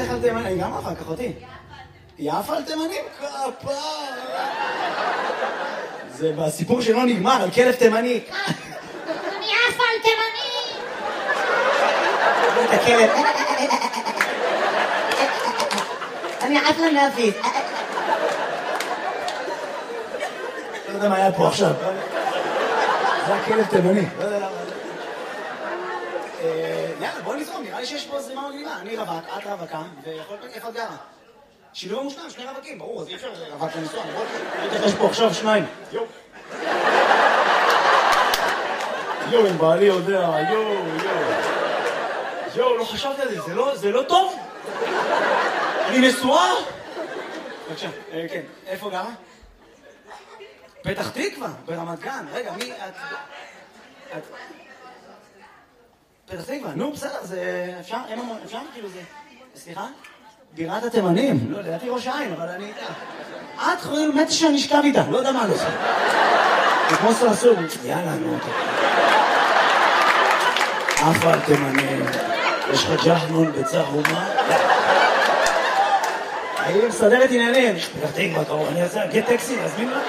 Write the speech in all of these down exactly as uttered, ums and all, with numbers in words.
לך על תימנים? אני גם אחר כך אותי. יפה על תימנים? כפה. זה בסיפור שלא נגמר, על כלב תימני. אני יפה על תימנים! את הכלב. אני יפה להפיס. לא יודע מה היה פה עכשיו. זה הכלב תימני. לא יודע למה. יאללה, בוא נזרום, נראה לי שיש פה זרימה מגניבה. אני רווק, את רווקה, ויכול להיות איפה את גרה. שילוב המושלם, שני רווקים, ברור, אז אי אפשר רווק לנסוע, נכון? יש פה עכשיו שניים. יו. יו, אם בעלי יודע, יו, יו. יו, לא חשבתי על זה, זה לא, זה לא טוב? אני נשואה? בבקשה, כן, איפה גרה? פתח תקווה, ברמת גן. רגע, מי את... את... פתח תקווה, נו, בסדר, זה... אפשר? אין המון, אפשר? כאילו זה... סליחה? בירת התימנים. לא, לדעתי ראש העין, אבל אני... את חושבים, באמת שאני אשכב איתה, לא יודע מה לא עושה. זה כמו סרסור. יאללה, נו. אף על תימנים. יש לך ג'חנון בצהומה? היא מסדרת עניינים. פתח תקווה, קרוב, אני אעשה, גט טקסי, להזמין לה?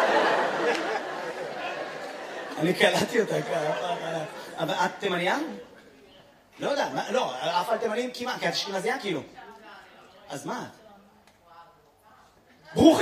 אני קלטתי אותה ככה. אבל את תימניה? לא יודע, לא, אף על תימנים כמעט, כי את אשכנזייה כאילו. אז מה? ברוכים!